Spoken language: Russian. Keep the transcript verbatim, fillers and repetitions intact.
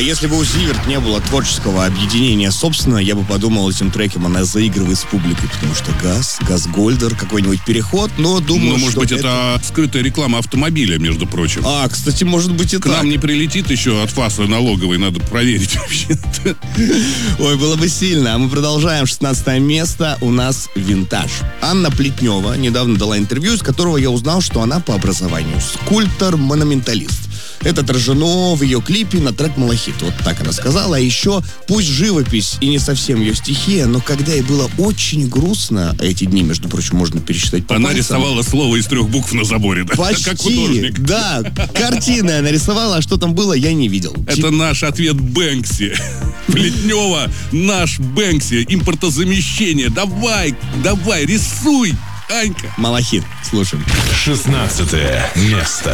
если бы у Зиверт не было творческого объединения, собственно, я бы подумал, этим треком она заигрывает с публикой, потому что газ, Газгольдер, какой-нибудь переход, но думаю, Ну, может что быть, это... это скрытая реклама автомобиля, между прочим. А, кстати, может быть и К так. нам не прилетит еще от ФАСа налоговой, надо проверить вообще-то. Ой, было бы сильно. А мы продолжаем. шестнадцатое место у нас «Винтаж». Анна Плетнева недавно дала интервью, из которого я узнал, что она по образованию скульптор-монументалист. Это отражено в ее клипе на трек «Малахит». Вот так она сказала. А еще, пусть живопись и не совсем ее стихия, но когда ей было очень грустно, а эти дни, между прочим, можно пересчитать по Она пальцам. рисовала слово из трех букв на заборе, да? Почти, как художник. да. Картины она рисовала, а что там было, я не видел. Это наш ответ Бэнкси. Плетнева, наш Бэнкси. Импортозамещение. Давай, давай, рисуй, Анька. «Малахит». Слушаем. шестнадцатое место.